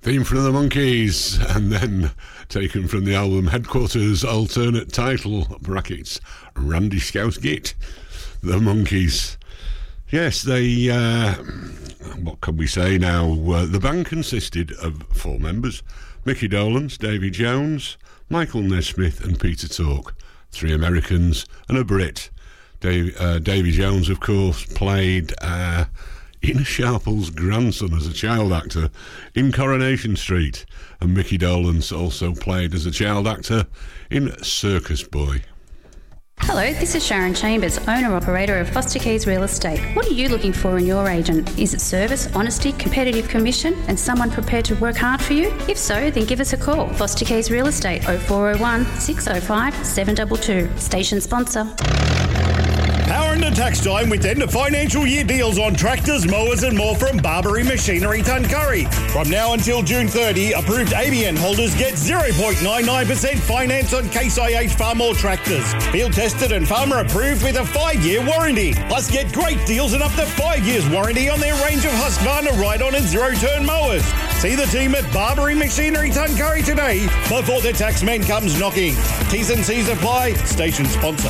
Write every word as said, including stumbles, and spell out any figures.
Theme from the Monkees, and then taken from the album Headquarters, alternate title, brackets, Randy Scouse Git, the Monkees. Yes, they, uh, what can we say now? Uh, the band consisted of four members: Mickey Dolenz, Davy Jones, Michael Nesmith and Peter Tork, three Americans and a Brit. Dave, uh, Davy Jones, of course, played uh, Ina Sharple's grandson as a child actor in Coronation Street, and Mickey Dolenz also played as a child actor in Circus Boy. Hello, this is Sharon Chambers, owner-operator of Foster Keys Real Estate. What are you looking for in your agent? Is it service, honesty, competitive commission, and someone prepared to work hard for you? If so, then give us a call. Foster Keys Real Estate, oh four oh one, six oh five, seven two two. Station sponsor. Power into tax time with end of financial year deals on tractors, mowers and more from Barbary Machinery Tuncurry. From now until June thirtieth, approved A B N holders get zero point nine nine percent finance on Case I H Farmall tractors. Field tested and farmer approved with a five-year warranty. Plus get great deals and up to five years warranty on their range of Husqvarna ride-on and zero-turn mowers. See the team at Barbary Machinery Tuncurry today before the tax man comes knocking. T's and C's apply. Station sponsor.